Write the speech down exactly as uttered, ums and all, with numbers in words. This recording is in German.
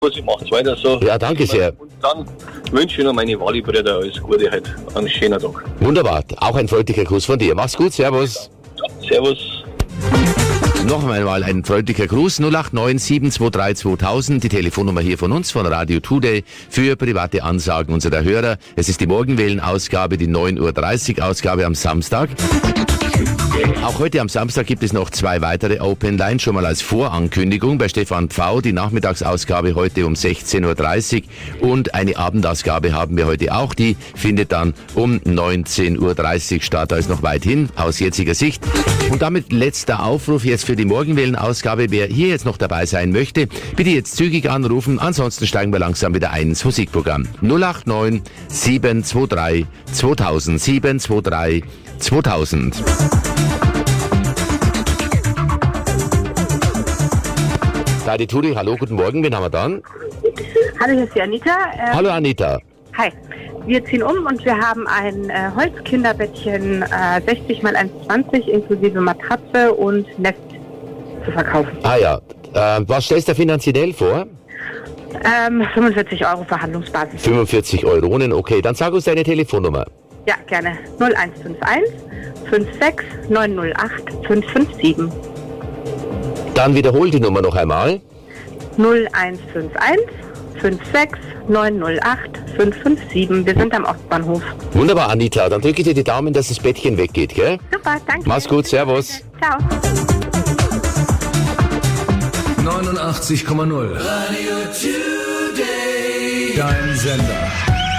Ich mache es weiter so. Ja, danke sehr. Und dann wünsche ich noch meine Wali-Brüder alles Gute heute. Einen schönen Tag. Wunderbar. Auch ein freundlicher Gruß von dir. Mach's gut. Servus. Ja, servus. Noch einmal ein freundlicher Gruß. null acht neun sieben zwei drei zweitausend. Die Telefonnummer hier von uns, von Radio Today, für private Ansagen unserer Hörer. Es ist die Morgenwellen-Ausgabe, die neun Uhr dreißig Ausgabe am Samstag. Auch heute am Samstag gibt es noch zwei weitere Open Lines, schon mal als Vorankündigung. Bei Stefan Pfau die Nachmittagsausgabe heute um sechzehn Uhr dreißig und eine Abendausgabe haben wir heute auch. Die findet dann um neunzehn Uhr dreißig statt. Da ist noch weit hin, aus jetziger Sicht. Und damit letzter Aufruf jetzt für die Morgenwellen-Ausgabe. Wer hier jetzt noch dabei sein möchte, bitte jetzt zügig anrufen. Ansonsten steigen wir langsam wieder ein ins Musikprogramm. null acht neun sieben zwei drei zweitausend sieben zwei drei zweitausend. Radio Turi, hallo, guten Morgen, wen haben wir dann? Hallo, hier ist die Anita. Ähm, Hallo Anita. Hi. Wir ziehen um und wir haben ein äh, Holzkinderbettchen äh, sechzig mal eins zwanzig inklusive Matratze und Nest zu verkaufen. Ah ja, äh, was stellst du finanziell vor? Ähm, fünfundvierzig Euro Verhandlungsbasis. fünfundvierzig Euronen, okay, dann sag uns deine Telefonnummer. Ja, gerne. null eins fünf eins fünf sechs neun null acht fünf fünf sieben. Dann wiederhol die Nummer noch einmal. null eins fünf eins fünf sechs neun null acht fünf fünf sieben. Wir sind am Ostbahnhof. Wunderbar, Anita. Dann drücke ich dir die Daumen, dass das Bettchen weggeht, gell? Super, danke. Mach's gut, servus. Ciao. neunundachtzig Komma null Radio Today. Dein Sender.